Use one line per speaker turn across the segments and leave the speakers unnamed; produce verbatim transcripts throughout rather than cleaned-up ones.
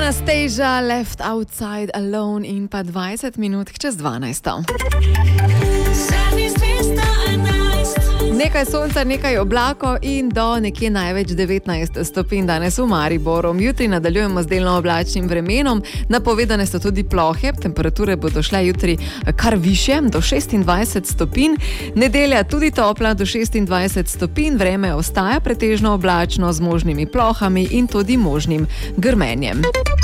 Anastasia, Left Outside Alone in pa dvajset minut čez dvanajsto. Nekaj sonca, nekaj oblakov in do nekje največ devetnajst stopinj danes v Mariboru. Jutri nadaljujemo z delno oblačnim vremenom, napovedane so tudi plohe, temperature bodo šle jutri kar višje, do šestindvajset stopinj. Nedelja tudi topla, do šestindvajset stopinj, vreme ostaja pretežno oblačno z možnimi plohami in tudi možnim grmenjem.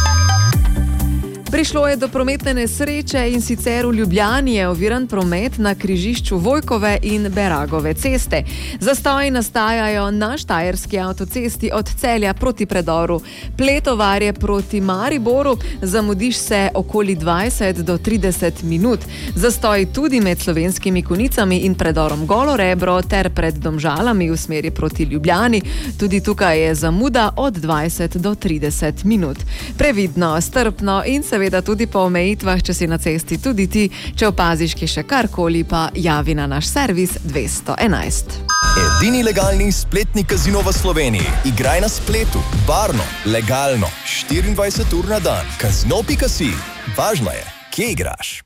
Prišlo je do prometne nesreče in sicer v Ljubljani je oviran promet na križišču Vojkove in Beragove ceste. Zastoji nastajajo na štajerski avtocesti od Celja proti predoru Pletovarje proti Mariboru. Zamudiš se okoli dvajset do trideset minut. Zastoji tudi med Slovenskimi Konicami in predorom Golo Rebro ter pred Domžalami v smeri proti Ljubljani. Tudi tukaj je zamuda od dvajset do trideset minut. Previdno, strpno in se seveda tudi po omejitvah, če si na cesti tudi ti, če opaziš ki še karkoli, pa javi na naš servis dvesto enajst.
Edini legalni spletni kazino v Sloveniji. Igraj na spletu, varno, legalno, štiriindvajset ur na dan. Kazino pika si. Važno je, kje igraš.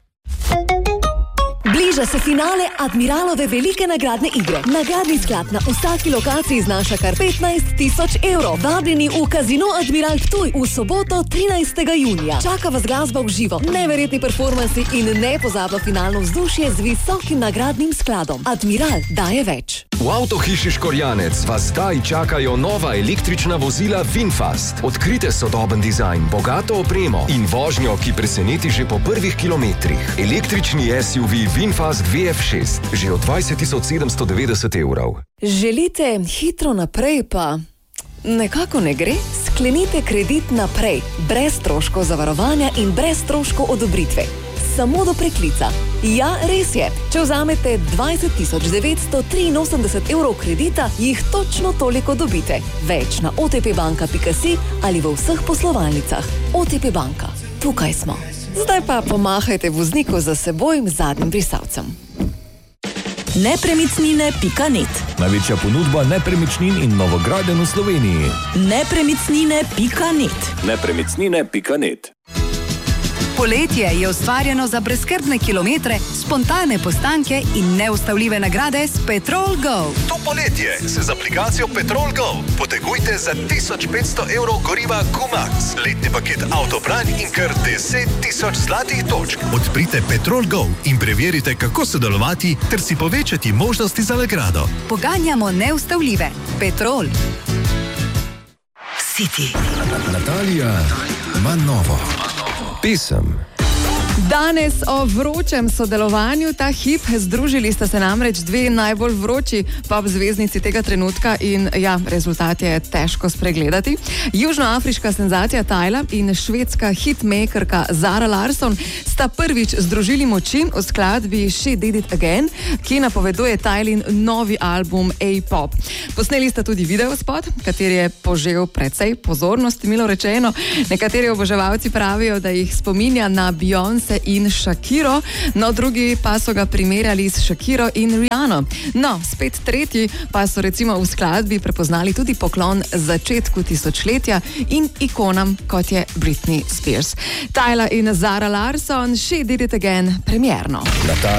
Bliža se finale Admiralove velike nagradne igre. Nagradni sklad na vsaki lokaciji znaša kar petnajst tisoč evrov. Vabljeni v Kazino Admiral Ptuj v soboto trinajstega junija. Čaka vas glasba v živo, neverjetni performansi in nepozabno finalno vzdušje z visokim nagradnim skladom. Admiral daje več.
V Avtohiši Škorjanec vas zdaj čakajo nova električna vozila VinFast. Odkrite sodoben dizajn, bogato opremo in vožnjo, ki preseneti že po prvih kilometrih. Električni S U V VinFast V F šest, že od dvajset tisoč sedemsto devetdeset evrov.
Želite hitro naprej, pa nekako ne gre? Sklenite kredit naprej, brez stroškov zavarovanja in brez stroškov odobritve. Samo do preklica. Ja, res je. Če vzamete dvajset tisoč devetsto triinosemdeset evrov kredita, jih točno toliko dobite. Več na o te pe banka pika si ali v vseh poslovalnicah. O te pe banka. Tukaj smo. Zdaj pa pomahajte vozniku za seboj z zadnjim brisalcem.
nepremičnine pika net.
Največja ponudba nepremičnin in novogradenj v Sloveniji.
nepremičnine pika net.
nepremičnine pika net.
Poletje je ustvarjeno za brezskrbne kilometre, spontane postanke in neustavljive nagrade s Petrol Go.
To poletje se z aplikacijo Petrol Go potegujte za tisoč petsto evrov goriva Q-Max, letni paket avtobranj in kar deset tisoč zlatih točk. Odprite Petrol Go in preverite, kako sodelovati ter si povečati možnosti za nagrado.
Poganjamo neustavljive. Petrol.
City.
Natalija ima novo. Pesem.
Danes o vročem sodelovanju ta hip. Združili sta se namreč dve najbolj vroči pop zvezdnici tega trenutka in ja, rezultat je težko spregledati. Južnoafriška senzacija Tyla in švedska hitmakerka Zara Larsson sta prvič združili moči v skladbi She Did It Again, ki napoveduje Tylin novi album A-Pop. Posneli sta tudi videospot, kateri je požel precej pozornosti, milo rečeno. Nekateri oboževalci pravijo, da jih spominja na Beyoncé in Shakiro, no drugi pa so ga primerjali s Shakiro in Rihanno. No, spet tretji pa so recimo v skladbi prepoznali tudi poklon začetku tisočletja in ikonam, kot je Britney Spears. Tyla in Zara Larsson, She Did It Again, premierno.